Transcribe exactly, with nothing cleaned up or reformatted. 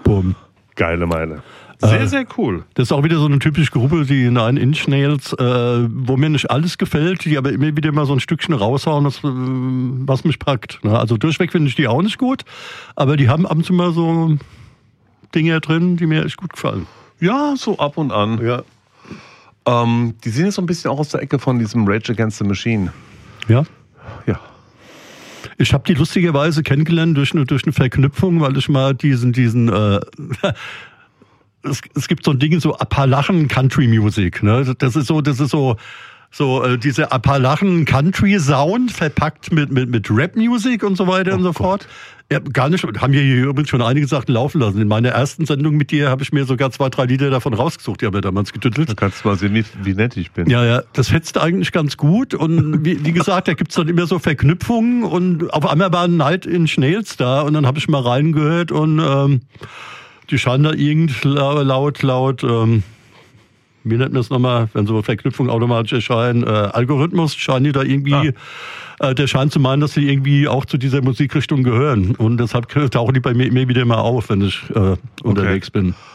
Boom. Geile Meile. Sehr, Äh, sehr cool. Das ist auch wieder so eine typische Gruppe, die Nine Inch Nails, äh, wo mir nicht alles gefällt, die aber immer wieder mal so ein Stückchen raushauen, das, äh, was mich packt. Ne? Also durchweg finde ich die auch nicht gut, aber die haben ab und zu mal so Dinge drin, die mir echt gut gefallen. Ja, so ab und an. Ja. Ähm, die sind jetzt so ein bisschen auch aus der Ecke von diesem Rage Against the Machine. Ja? Ja. Ich habe die lustigerweise kennengelernt durch eine, durch eine Verknüpfung, weil ich mal diesen, diesen äh, es, es gibt so ein Ding, so Appalachen Country Music, ne? Das ist so, das ist so, so äh, diese Appalachen Country Sound verpackt mit, mit, mit Rap Music und so weiter Oh und so Gott. fort. Ja, gar nicht, haben wir hier übrigens schon einige Sachen laufen lassen. In meiner ersten Sendung mit dir habe ich mir sogar zwei, drei Lieder davon rausgesucht, die haben wir damals getüttelt. Da kannst du mal sehen, wie, wie nett ich bin. Ja, ja, das fetzt eigentlich ganz gut und wie, wie gesagt, da gibt's dann immer so Verknüpfungen und auf einmal war Night Inch Nails da und dann habe ich mal reingehört und ähm, die scheinen da irgend laut, laut, laut ähm, wie nennt man das nochmal, wenn so Verknüpfungen automatisch erscheinen, äh, Algorithmus scheinen die da irgendwie, ah. äh, der scheint zu meinen, dass sie irgendwie auch zu dieser Musikrichtung gehören und deshalb tauchen die bei mir immer wieder mal auf, wenn ich äh, unterwegs Okay. bin.